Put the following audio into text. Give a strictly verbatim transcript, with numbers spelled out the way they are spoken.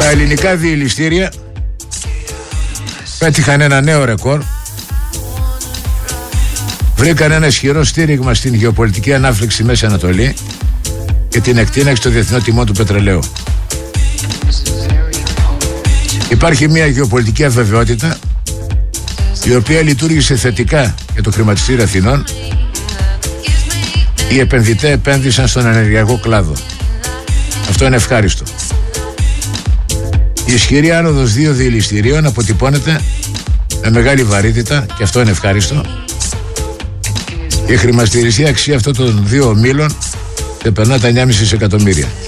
ελληνικά διελιστήρια πέτυχαν ένα νέο ρεκόρ. Βρήκαν ένα ισχυρό στήριγμα στην γεωπολιτική ανάφλεξη Μέση Ανατολή και την εκτείναξη των διεθνών τιμών του πετρελαίου. Υπάρχει μια γεωπολιτική αβεβαιότητα η οποία λειτουργήσε θετικά για το χρηματιστήριο Αθηνών. Οι επενδυτές επένδυσαν στον ενεργειακό κλάδο. Αυτό είναι ευχάριστο. Η ισχυρή άνοδος δύο διελιστηρίων αποτυπώνεται με μεγάλη βαρύτητα και αυτό είναι ευχάριστο. Η χρηματιστηριακή αξία αυτών των δύο ομίλων ξεπερνά τα εννιά κόμμα πέντε εκατομμύρια.